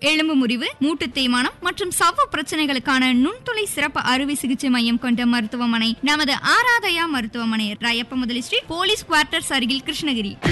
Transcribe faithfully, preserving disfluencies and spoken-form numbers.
எலும்பு முறிவு, மூட்டு தேய்மானம் மற்றும் சவ்வு பிரச்சனைகளுக்கான நுண்துளை சிறப்பு அறுவை சிகிச்சை மையம் கொண்ட மருத்துவமனை நமது ஆராதயா மருத்துவமனை, ராயப்ப முதலி ஸ்ட்ரீட், போலீஸ் குவார்ட்டர்ஸ் அருகில், கிருஷ்ணகிரி.